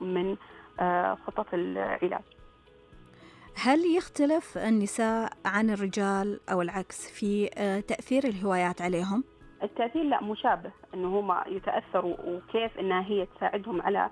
من خطط العلاج. هل يختلف النساء عن الرجال أو العكس في تأثير الهوايات عليهم؟ التأثير لا مشابه، إنه هم يتأثروا وكيف إنها هي تساعدهم على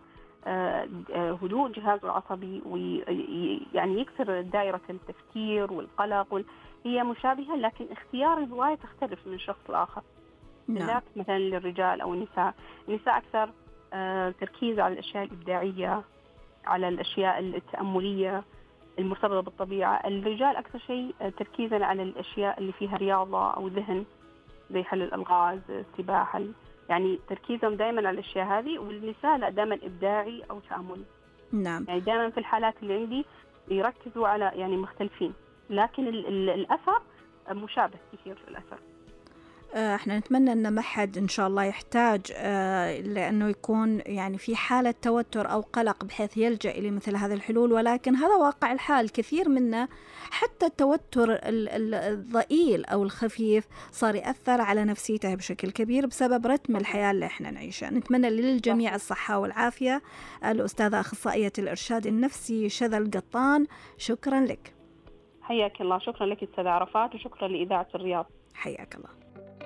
هدوء جهازه العصبي، ويعني يكسر دائرة التفكير والقلق. هي مشابهة، لكن اختيار الهواية تختلف من شخص لآخر. نعم. مثلا للرجال أو النساء أكثر تركيز على الأشياء الإبداعية، على الأشياء التأملية المرتبطة بالطبيعة. الرجال أكثر شيء تركيزا على الأشياء اللي فيها رياضة أو ذهن، زي حل الألغاز، السباحة، يعني تركيزهم دائما على الأشياء هذه. والنساء لا، دائما إبداعي أو تأملي. نعم. يعني دائما في الحالات اللي عندي يركزوا على يعني مختلفين، لكن الأثر مشابه كثير في الأثر. احنا نتمنى ان ما حد ان شاء الله يحتاج لانه يكون يعني في حالة توتر او قلق بحيث يلجأ الى مثل هذه الحلول، ولكن هذا واقع الحال. كثير منا حتى التوتر الضئيل او الخفيف صار يأثر على نفسيته بشكل كبير بسبب رتم الحياة اللي احنا نعيشه. نتمنى للجميع الصحة والعافية. الأستاذة أخصائية الإرشاد النفسي شذى القطان، شكرا لك. حياك الله. شكرا لك أستاذة عرفات، وشكرا لإذاعة الرياض. حياك الله.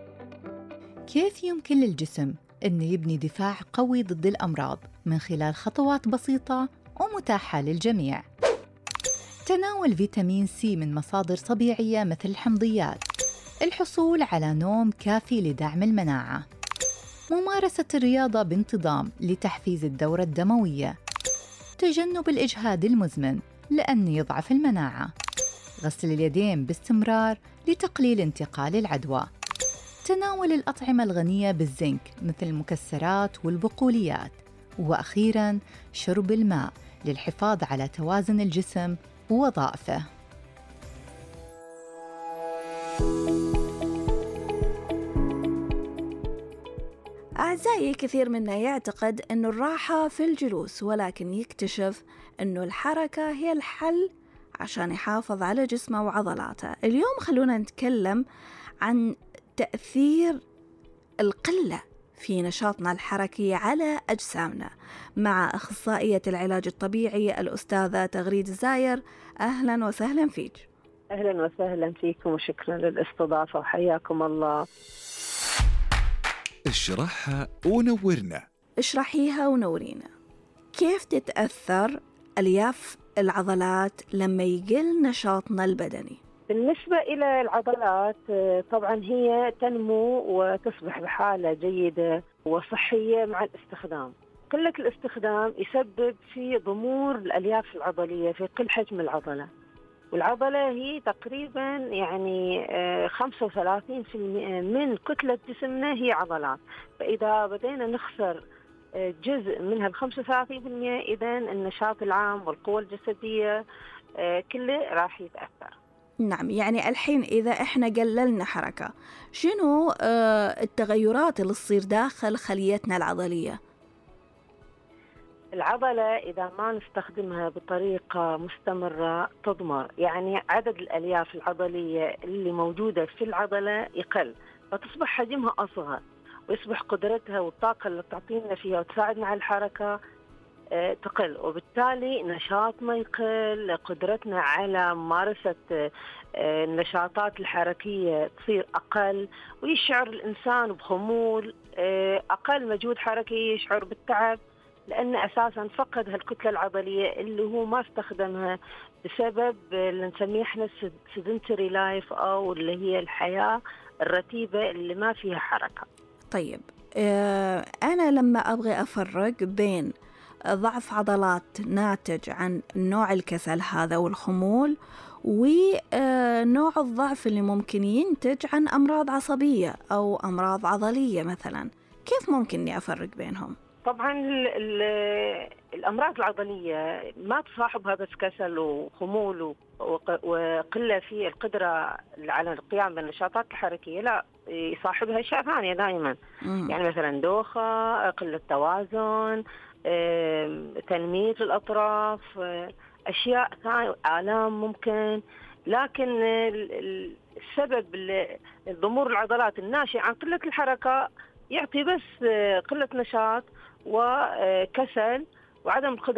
كيف يمكن للجسم أن يبني دفاع قوي ضد الأمراض من خلال خطوات بسيطة ومتاحة للجميع؟ تناول فيتامين سي من مصادر طبيعية مثل الحمضيات، الحصول على نوم كافي لدعم المناعة، ممارسة الرياضة بانتظام لتحفيز الدورة الدموية، تجنب الإجهاد المزمن لأن يضعف المناعة، غسل اليدين باستمرار لتقليل انتقال العدوى، تناول الأطعمة الغنية بالزنك مثل المكسرات والبقوليات، وأخيراً شرب الماء للحفاظ على توازن الجسم ووظائفه. أعزائي، كثير منا يعتقد أن الراحة في الجلوس، ولكن يكتشف أن الحركة هي الحل عشان يحافظ على جسمه وعضلاته. اليوم خلونا نتكلم عن تأثير القلة في نشاطنا الحركي على أجسامنا مع أخصائية العلاج الطبيعي الأستاذة تغريد الزاير. أهلا وسهلا فيك. أهلا وسهلا فيكم، وشكرا للاستضافة، وحياكم الله. اشرحها ونورنا. اشرحيها ونورينا. كيف تتأثر ألياف العضلات لما يقل نشاطنا البدني؟ بالنسبة إلى العضلات طبعا هي تنمو وتصبح بحالة جيدة وصحية مع الاستخدام. قلة الاستخدام يسبب في ضمور الألياف العضلية، في قل حجم العضلة. والعضلة هي تقريبا يعني 35% من كتلة جسمنا هي عضلات. فإذا بدينا نخسر جزء منها 35%، إذن النشاط العام والقوة الجسدية كله راح يتأثر. نعم، يعني الحين إذا إحنا قللنا حركة، شنو التغيرات اللي تصير داخل خليتنا العضلية؟ العضلة إذا ما نستخدمها بطريقة مستمرة تضمر، يعني عدد الألياف العضلية اللي موجودة في العضلة يقل، فتصبح حجمها أصغر، ويصبح قدرتها والطاقة اللي تعطينا فيها وتساعدنا على الحركة تقل، وبالتالي نشاطنا يقل، قدرتنا على ممارسة النشاطات الحركية تصير أقل، ويشعر الإنسان بخمول، أقل مجهود حركي يشعر بالتعب، لأن أساساً فقد هالكتلة العضلية اللي هو ما استخدمها بسبب اللي نسميه احنا sedentary life، أو اللي هي الحياة الرتيبة اللي ما فيها حركة. طيب، أنا لما أبغى أفرق بين ضعف عضلات ناتج عن نوع الكسل هذا والخمول، ونوع الضعف اللي ممكن ينتج عن أمراض عصبية أو أمراض عضلية مثلا، كيف ممكن إني أفرق بينهم؟ طبعا الأمراض العضلية ما تصاحبها بس كسل وخمول وقلة في القدرة على القيام بالنشاطات الحركية، لا، يصاحبها أشياء ثانية دائما. يعني مثلا دوخة، قلة توازن، تنميل الأطراف، أشياء ثانية، آلام ممكن. لكن السبب ضمور العضلات الناشئ عن قلة الحركة يعطي بس قلة نشاط وكسل وعدم القدرة